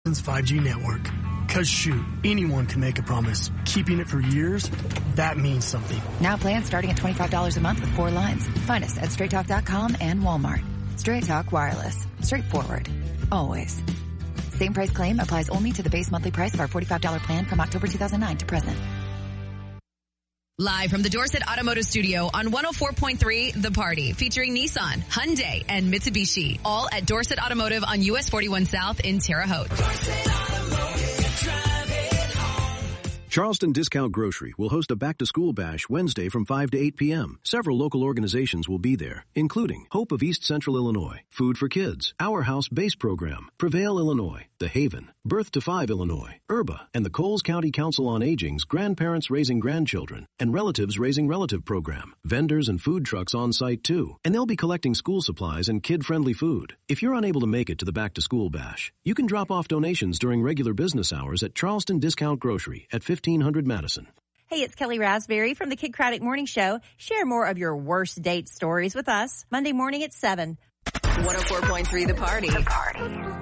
5G network. Cause shoot, anyone can make a promise. Keeping it for years, that means something. Now plans starting at $25 a month with 4 lines. Find us at straighttalk.com and Walmart. Straight Talk Wireless. Straightforward. Always. Same price claim applies only to the base monthly price of our $45 plan from October 2009 to present. Live from the Dorset Automotive Studio on 104.3 The Party, featuring Nissan, Hyundai, and Mitsubishi. All at Dorset Automotive on US 41 South in Terre Haute. Charleston Discount Grocery will host a back-to-school bash Wednesday from 5 to 8 p.m. Several local organizations will be there, including Hope of East Central Illinois, Food for Kids, Our House Base Program, Prevail Illinois, The Haven, Birth to 5 Illinois, URBA, and the Coles County Council on Aging's Grandparents Raising Grandchildren and Relatives Raising Relative program. Vendors and food trucks on site too, and they'll be collecting school supplies and kid-friendly food. If you're unable to make it to the back-to-school bash, you can drop off donations during regular business hours at Charleston Discount Grocery at 1500 Madison. Hey, it's Kelly Raspberry from the Kid Craddock Morning Show. Share more of your worst date stories with us Monday morning at 7. 104.3 The Party.